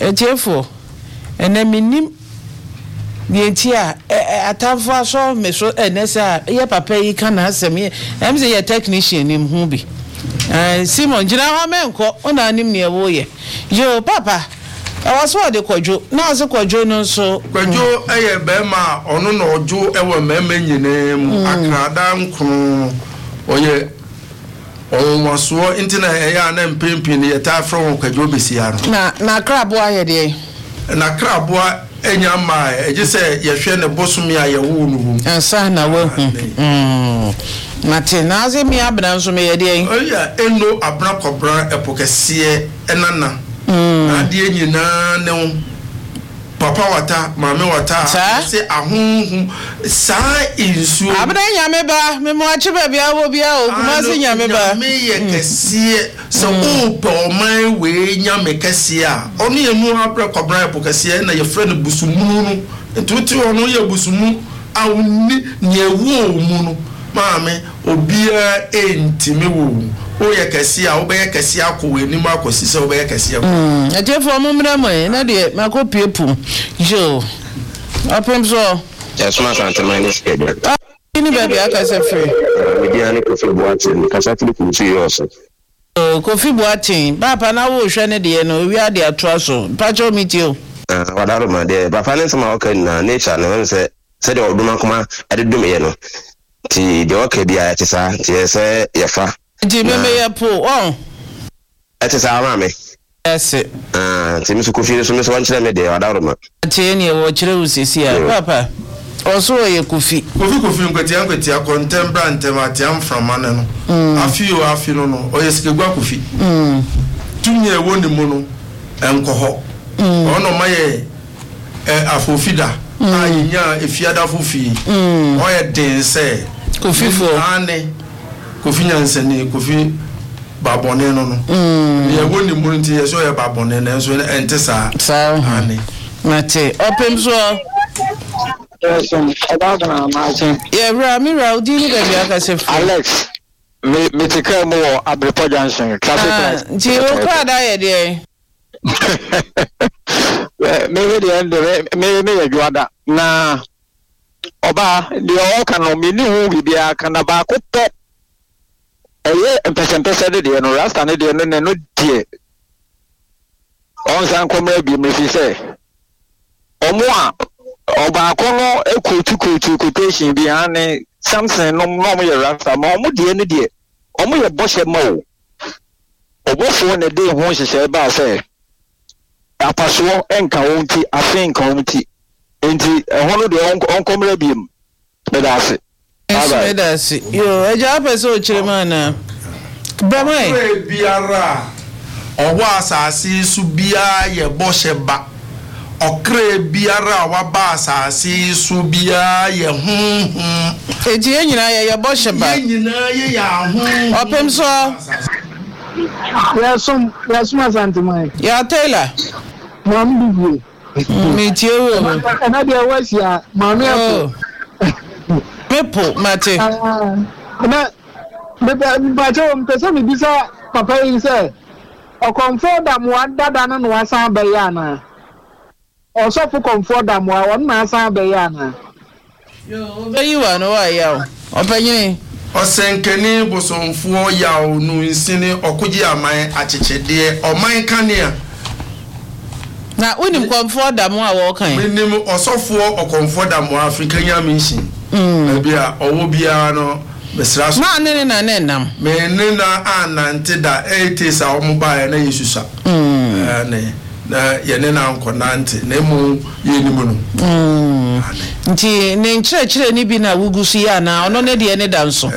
etiefo eneminim dientia atafo aso meso enesa ye papa yi kana asem ye em say ye technician nim hu bi Simon jina ho menko ona anim ne ewo ye yo papa awaso de kwadwo na aso kwadwo no so kwadwo eye be ma ono na ojo ewo mema nyine mu akrada nkunu oye waso intina eya na mpempin ye ta from kwadwo besia na krabo aye de na krabo enya ma eje se ye hwe ne bosumi aye wo nu ansa na wa hu mate na aze mi abna nso me ye de oya eno abna kobra epokese enana na de nyina ne papa wata mama wata se ahunhu sa insu abna nyame ba me mo ache ba bia wo bia o kuma se nyame ba me ye kese so o po man we nyame kese a onu ye mu abra kobra epokese na ye friend busumu no ntuti onu ye busumu awuni ne wo mu no maame obia entime wo o ye kese a obeye kese akowe ni ma akosi se obeye kese a ejefo mo mra mo na de makopiepu jo apemso yes ma sante mine schedule ni baby aka se free media ni Kofi Boateng kasa tili kuntu yoso Kofi Boateng papa na wo hwe ne de no wi ade atroso pacho mitio wadaro ma de papa ne sama o kan na nature ne se de oduma kuma adedum ye no ti de o ka bia ti sa ti se yefa ti meme ye po on ati sa ma me ese ti mi su Kofi so mi so wanchira me de wadaro ma ti ni e wo chire usisi a papa oso ye Kofi nkwati contemporary temati am from ane no afi no o yesikegwa Kofi tumye wo ni mu no enkoho ono maye afofida ayinya efiada fofi o ye den se Kofi fo ane Kofi nyansani Kofi babone no ye wo ni mu nti ye so ye babone na so entesa ane mate opemso yes about na margin yeah Ramira udini baby aka se Alex me take mo Abrepo Junction traffic light ti o kwada ye de me de end me ye juada na oba de o kan no me ni hu bibia kan na ba ko pe eye empese de no rasta ne de no die on san komra bi me fi se omo a oba kono ekutu quotation bi ane something no ye rasta ma omo de ne de omo ye boshe ma o obofo ne de ho hyehyɛ ba se apaso enka wonti afen ka wonti enti hono de onkomra bi m bedase bedase yo eja peso chirema na bamai biara owo asase su bia ye boshe ba okre biara waba asase su bia ye eji enyina ye boshe ba enyina ye ya opemso yes asante mai ya Taylor mam bibi me tiewo na dia wasia mam ya mepo mate na me ba cho mpesa me bisa papa yin se o comfort da mo dada na no asan ba ya na o so fu comfort da mo won na asan ba ya na yo be you wa no wa ya o panyin osenkeni bosonfuo yawo nu nsini okoji aman achechede oman kanea na unim comfort da mo a wo kan minim osofuo okomfort da mo African Mission bia owo bia no mesra so na ne na ne nam me ne na anante da 80s a omo ba na yesusa ne na ye ne na nkonante na mu ye ni mu no nti ne nkyerɛkyerɛ ni bi na wugusu ya na ono ne de ne da nso